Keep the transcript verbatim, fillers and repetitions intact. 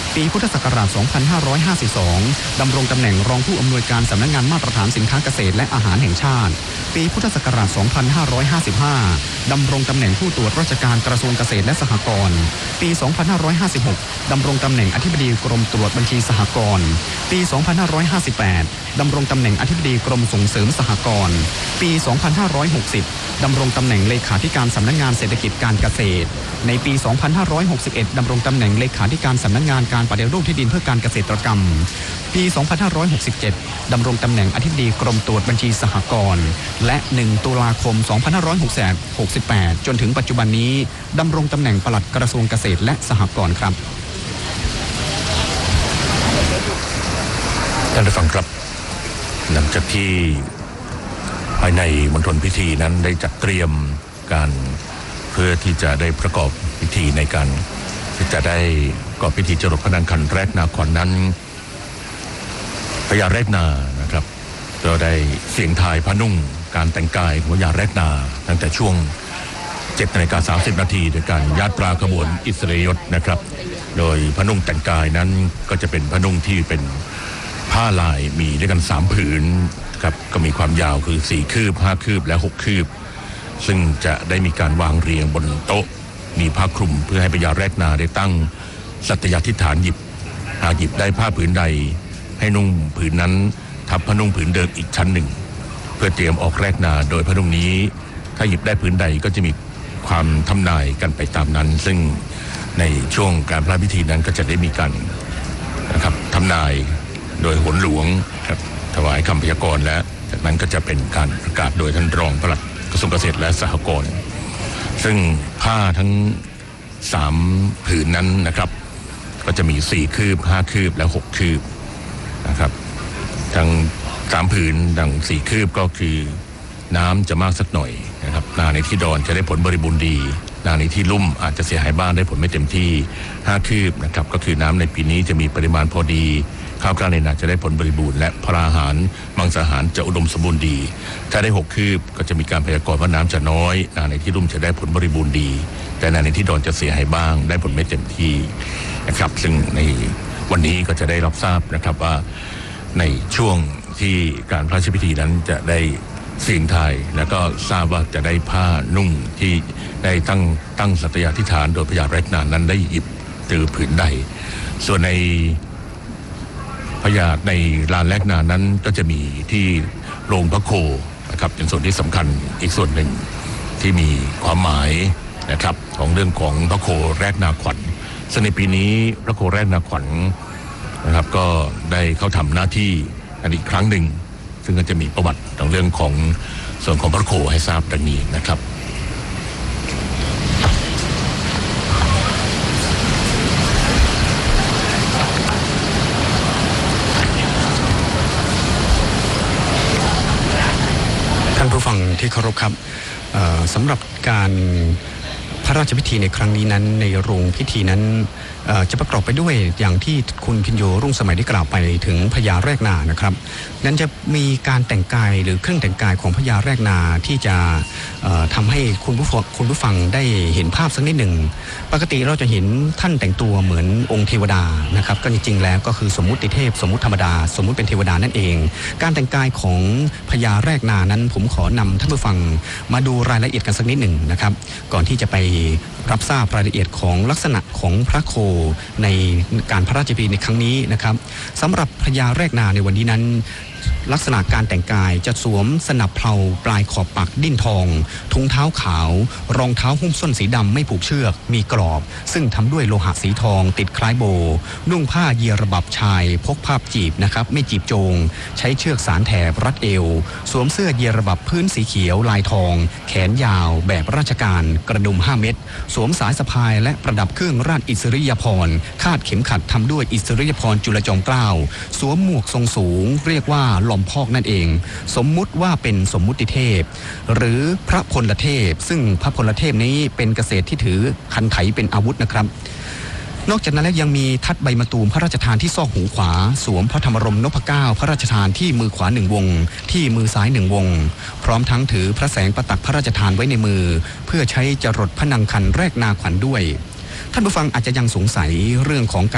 ปีพุทธศักราช สองพันห้าร้อยห้าสิบสอง ดำรงตำแหน่งรองผู้อำนวยการสำนักงานมาตรฐานสินค้าเกษตรและอาหารแห่งชาติปีพุทธศักราช สองพันห้าร้อยห้าสิบห้า ดำรงตำแหน่งผู้ตรวจราชการกระทรวงเกษตรและสหกรณ์ปี สองพันห้าร้อยห้าสิบหก ดำรงตำแหน่งอธิบดีกรมตรวจบัญชีสหกรณ์ปี สองพันห้าร้อยห้าสิบแปด ดำรงตำแหน่งอธิบดีกรมส่งเสริมสหกรณ์ปี สองพันห้าร้อยหกสิบ ดำรงตำแหน่งเลขาธิการสำนักงานเศรษฐกิจการเกษตรในปี สองพันห้าร้อยหกสิบเอ็ด ดำรงตำแหน่งเลขาธิการสำนักงานการปฏิรูปที่ดินเพื่อการเกษตรกรรมปี สองพันห้าร้อยหกสิบเจ็ด ดำรงตำแหน่งอธิบดีกรมตรวจบัญชีสหกรณ์และ หนึ่ง ตุลาคม สองพันห้าร้อยหกสิบแปด จนถึงปัจจุบันนี้ดำรงตำแหน่งปลัดกระทรวงเกษตรและสหกรณ์ครับท่านผู้ฟังครับหลังจากที่ภายในมณฑลพิธีนั้นได้จัดเตรียมการเพื่อที่จะได้ประกอบพิธีในการที่จะได้ประกอบพิธีจรดพระนางคันแรกนาขวัญ นั้นพญาแรกนานะครับก็ได้เสียงทายพระนุ่งการแต่งกายของพญาแรกนาตั้งแต่ช่วงเจ็ดนาฬิกาสามสิบนาทีโดยการญาตราขบวนอิสริยยศนะครับโดยพระนุ่งแต่งกายนั้นก็จะเป็นพระนุ่งที่เป็นผ้าลายมีด้วยกันสามผืนครับก็มีความยาวคือสี่คืบห้าคืบและหกคืบซึ่งจะได้มีการวางเรียงบนโต๊ะมีผ้าคลุมเพื่อให้พญาแรกนาได้ตั้งสัตยาธิษฐานหยิบหากหยิบได้ผ้าผืนใดให้นุ่งผืนนั้นทับผ้านุ่งผืนเดิมอีกชั้นหนึ่งเพื่อเตรียมออกแรกนาโดยผ้านุ่งนี้ถ้าหยิบได้ผืนใดก็จะมีความทำนายกันไปตามนั้นซึ่งในช่วงการพระพิธีนั้นก็จะได้มีการนะครับทำนายโดยโหนหลวงครับถวายคำพยากรณ์และจากนั้นก็จะเป็นการประกาศโดยท่านรองปลัดกระทรวงเกษตรและสหกรณ์ซึ่งผ้าทั้งสามผืนนั้นนะครับก็จะมีสี่คืบห้าคืบและหกคืบนะครับทั้งสามผืนดังสี่คืบก็คือน้ำจะมากสักหน่อยนะครับนาในที่ดอนจะได้ผลบริบูรณ์ดีนาในที่ลุ่มอาจจะเสียหายบ้างได้ผลไม่เต็มที่ห้าคืบนะครับก็คือน้ำในปีนี้จะมีปริมาณพอดีข้าวกล้าในนาจะได้ผลบริบูรณ์และพลาหารมังสาหารจะอุดมสมบูรณ์ดีถ้าได้หกคืบก็จะมีการพยากรณ์ว่าน้ำจะน้อยนาในที่ลุ่มจะได้ผลบริบูรณ์ดีแต่นาในที่ดอนจะเสียหายบ้างได้ผลไม่เต็มที่นะครับซึ่งในวันนี้ก็จะได้รับทราบนะครับว่าในช่วงที่การพระราชพิธีนั้นจะได้เสียงทายแล้วก็ทราบว่าจะได้ผ้านุ่งที่ได้ตั้งตั้งสัตยาธิษฐานโดยพญาแรกนานั้นได้หยิบถือผืนใดส่วนในพญาในลานแรกนานั้นก็จะมีที่โรงพระโคนะครับเป็นส่วนที่สำคัญอีกส่วนหนึ่งที่มีความหมายนะครับของเรื่องของพระโคแรกนาขวัญซึ่งในปีนี้พระโคแรกนาขวัญนะครับก็ได้เข้าทำหน้าที่อันอีกครั้งหนึ่งซึ่งก็จะมีประวัติในเรื่องของส่วนของพระโคให้ทราบดังนี้นะครับท่านผู้ฟังที่เคารพครับสำหรับการพระราชพิธีในครั้งนี้นั้นในโรงพิธีนั้นจะประกอบไปด้วยอย่างที่คุณพิญโยรุ่งสมัยได้กล่าวไปถึงพญาแรกนานะครับนั้นจะมีการแต่งกายหรือเครื่องแต่งกายของพญาแรกนาที่จะทำให้คุณผู้ฟังคุณผู้ฟังได้เห็นภาพสักนิดหนึ่งปกติเราจะเห็นท่านแต่งตัวเหมือนองค์เทวดานะครับก็จริงๆแล้วก็คือสมมุติเทพสมมุติธรรมดาสมมุติเป็นเทวดานั่นเองการแต่งกายของพญาแรกนานั้นผมขอนำท่านผู้ฟังมาดูรายละเอียดกันสักนิดหนึ่งนะครับก่อนที่จะไปรับทราบรายละเอียดของลักษณะของพระโคในการพระราชพิธีในครั้งนี้นะครับสำหรับพญาแรกนาในวันนี้นั้นลักษณะการแต่งกายจะสวมสนับเพลาปลายขอบปักดิ้นทองถุงเท้าขาวรองเท้าหุ้มส้นสีดำไม่ผูกเชือกมีกรอบซึ่งทำด้วยโลหะสีทองติดคล้ายโบนุ่งผ้าเยียระบับชายพกผ้าจีบนะครับไม่จีบโจงใช้เชือกสารแถบรัดเอวสวมเสื้อเยียระบับพื้นสีเขียวลายทองแขนยาวแบบราชการกระดุมห้าเม็ดสวมสายสะพายและประดับเครื่องราชอิสริยาภรณ์คาดเข็มขัดทำด้วยอิสริยาภรณ์จุลจอมเกล้าสวมหมวกทรงสูงเรียกว่าลอมพอกนั่นเองสมมุติว่าเป็นสมมุติเทพหรือพระพลเทพซึ่งพระพลเทพนี้เป็นเกษตรที่ถือคันไถเป็นอาวุธนะครับนอกจากนั้นแล้วยังมีทัดใบมะตูมพระราชทานที่ซอกหูขวาสวมพระธรรมรงค์นพเก้าพระราชทานที่มือขวาหนึ่งวงที่มือซ้ายหนึ่งวงพร้อมทั้งถือพระแสงประตักพระราชทานไว้ในมือเพื่อใช้จรดพระนางคันแรกนาขวัญด้วยท่านผู้ฟังอาจจะยังสงสัยเรื่องของการ